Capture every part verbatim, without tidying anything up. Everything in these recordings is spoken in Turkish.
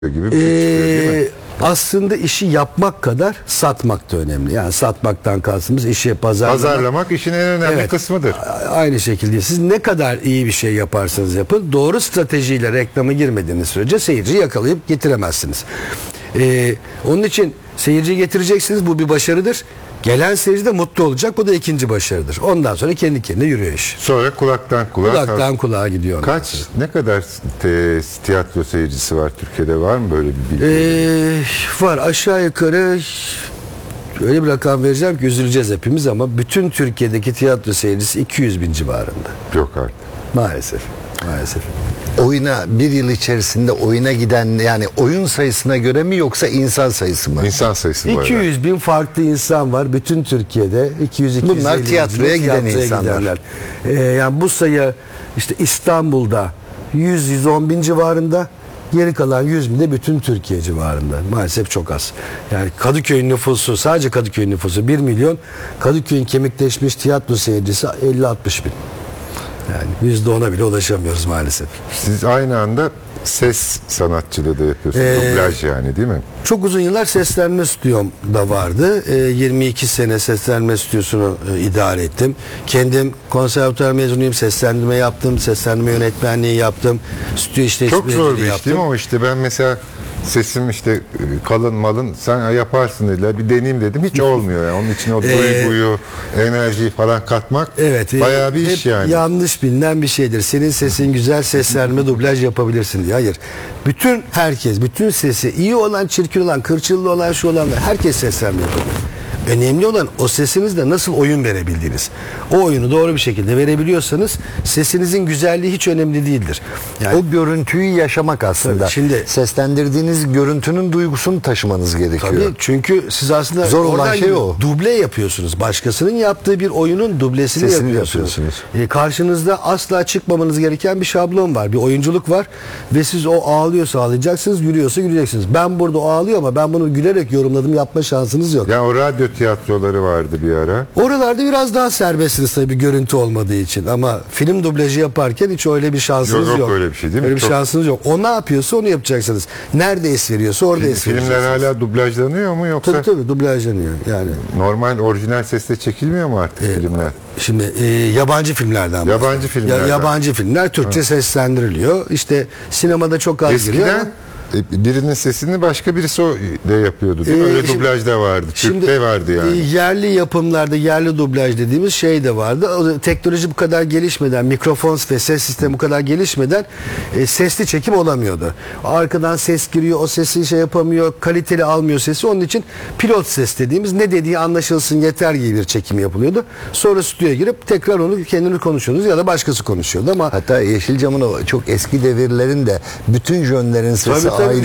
gibi bir şey çıkıyor, değil mi? Aslında işi yapmak kadar satmak da önemli. Yani satmaktan kastımız işi pazarlamak. Pazarlamak işin en önemli Evet, kısmıdır. Aynı şekilde siz ne kadar iyi bir şey yaparsanız yapın, doğru stratejiyle reklama girmediğiniz sürece seyirciyi yakalayıp getiremezsiniz. Ee, onun için seyirciyi getireceksiniz, bu bir başarıdır. Gelen seyirci de mutlu olacak, bu da ikinci başarıdır. Ondan sonra kendi kendine yürüyor iş. Sonra kulaktan kulağa. Kulaktan kulağa gidiyor. Kaç, ne kadar te, tiyatro seyircisi var Türkiye'de, var mı böyle bir bilgi? Ee, var aşağı yukarı öyle bir rakam vereceğim ki üzüleceğiz hepimiz, ama bütün Türkiye'deki tiyatro seyircisi iki yüz bin civarında. Yok artık. Maalesef. Maalesef. Oyuna bir yıl içerisinde oyuna giden, yani oyun sayısına göre mi yoksa insan sayısı mı? İnsan sayısı var. iki yüz bin farklı insan var bütün Türkiye'de. iki yüz iki yüz Bunlar tiyatroya giden insanlar. Gidenler. Ee, yani bu sayı işte İstanbul'da yüz yüz on bin civarında. Geri kalan yüz bin de bütün Türkiye civarında. Maalesef çok az. Yani Kadıköy'ün nüfusu, sadece Kadıköy'ün nüfusu bir milyon. Kadıköy'ün kemikleşmiş tiyatro seyircisi elli altmış bin. Yani yüzde ona bile ulaşamıyoruz maalesef. Siz aynı anda ses sanatçılığı da yapıyorsunuz. Ee, Dublaj yani, değil mi? Çok uzun yıllar seslenme stüdyom da vardı. E, yirmi iki sene seslenme stüdyosunu e, idare ettim. Kendim konservatuar mezunuyum. Seslendirme yaptım. Seslendirme yönetmenliği yaptım. Stüdyo işletmeciliği Çok zor bir iş yaptım. değil mi o işte? Ben mesela sesim işte kalın malın, sen yaparsın dediler. Bir deneyeyim dedim. Hiç olmuyor yani. Onun için o duyguyu, enerjiyi falan katmak Evet, bayağı bir iş yani. Yanlış bilinen bir şeydir. Senin sesin güzel, seslenme dublaj yapabilirsin diye. Hayır. Bütün herkes, bütün sesi iyi olan, çirkin olan, kırçıllı olan, şu olan, herkes seslenme yapabilir. Önemli olan o sesinizle nasıl oyun verebildiğiniz. O oyunu doğru bir şekilde verebiliyorsanız sesinizin güzelliği hiç önemli değildir. Yani o görüntüyü yaşamak aslında. Tabii, şimdi seslendirdiğiniz görüntünün duygusunu taşımanız gerekiyor. Tabii, çünkü siz aslında zor olan şey o. Duble yapıyorsunuz. Başkasının yaptığı bir oyunun dublesini Sesini yapıyorsunuz. yapıyorsunuz. E, karşınızda asla çıkmamanız gereken bir şablon var. Bir oyunculuk var ve siz o ağlıyorsa ağlayacaksınız, gülüyorsa güleceksiniz. Ben burada o ağlıyor ama ben bunu gülerek yorumladım yapma şansınız yok. Yani o radyo tiyatroları vardı bir ara. Oralarda biraz daha serbestsiniz tabii, görüntü olmadığı için, ama film dublajı yaparken hiç öyle bir şansınız yok. Yok, yok öyle bir şey değil mi? Öyle bir Çok... şansınız yok. O ne yapıyorsa onu yapacaksınız. Nerede es veriyorsa orada Film, es filmler vereceksiniz. hala dublajlanıyor mu yoksa? Tabii tabii dublajlanıyor yani. Normal orijinal sesle çekilmiyor mu artık Ee, filmler? Şimdi e, yabancı filmlerden Yabancı filmlerden. Ya, yabancı filmler Türkçe ha. seslendiriliyor. İşte sinemada çok az Eskiden, giriyor ama birinin sesini başka birisi de yapıyordu değil mi? Öyle şimdi, dublaj da vardı. Türk'te vardı yani. Yerli yapımlarda yerli dublaj dediğimiz şey de vardı. O, teknoloji bu kadar gelişmeden, mikrofon ve ses sistemi bu kadar gelişmeden e, sesli çekim olamıyordu. Arkadan ses giriyor, o sesi şey yapamıyor, kaliteli almıyor sesi. Onun için pilot ses dediğimiz, ne dediği anlaşılsın yeter gibi bir çekim yapılıyordu. Sonra stüdyoya girip tekrar onu kendini konuşuyordunuz ya da başkası konuşuyordu ama hatta Yeşilcam'ın o çok eski devirlerinde bütün jönlerin sesi tabii, tabii, aynıydı.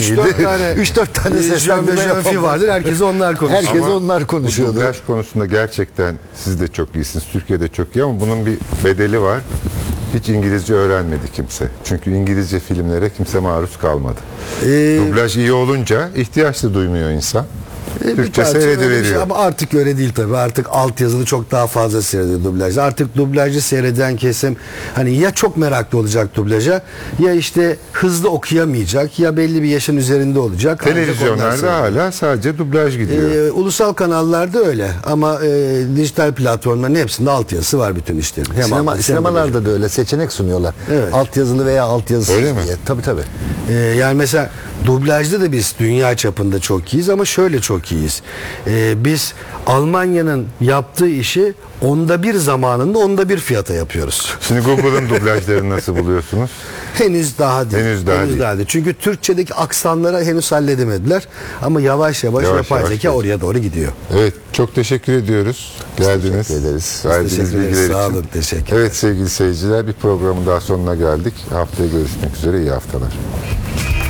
üç dört tane seslendirme yapımı vardır. Herkes onlar konuşuyor. Herkes ama onlar konuşuyordu. Bu dublaj konusunda gerçekten siz de çok iyisiniz. Türkiye'de çok iyi ama bunun bir bedeli var. Hiç İngilizce öğrenmedi kimse. Çünkü İngilizce filmlere kimse maruz kalmadı. Ee, Dublaj iyi olunca ihtiyaç da duymuyor insan. E, Türkçe seyrediveriyor. Şey, ama artık öyle değil tabii. Artık altyazılı çok daha fazla seyrediyor dublajda. Artık dublajı seyreden kesim hani ya çok meraklı olacak dublaja, ya işte hızlı okuyamayacak, ya belli bir yaşın üzerinde olacak. Televizyonlarda hala sadece dublaj gidiyor. Ee, ulusal kanallarda öyle ama e, dijital platformların hepsinde altyazısı var bütün işlerin. Hem Sinema, altyazı, sinemalarda da öyle seçenek sunuyorlar. Evet. Altyazılı veya altyazısız Öyle diye. mi? Tabii tabii. Ee, yani mesela dublajda da biz dünya çapında çok iyiyiz ama şöyle çok iyiyiz. Ee, biz Almanya'nın yaptığı işi onda bir zamanında onda bir fiyata yapıyoruz. Şimdi Google'ın dublajlarını nasıl buluyorsunuz? Henüz daha değil. Henüz daha değil. değil. Çünkü Türkçedeki aksanlara henüz halledemediler. Ama yavaş yavaş, Yavaş yapay yavaş zeka gidiyor. oraya doğru gidiyor. Evet, çok teşekkür ediyoruz. Geldiniz. Teşekkür ederiz. Verdiğiniz Teşekkür ederiz. bilgiler Sağ için. olun. Teşekkür Evet sevgili seyirciler, bir programın daha sonuna geldik. Haftaya görüşmek üzere. İyi haftalar.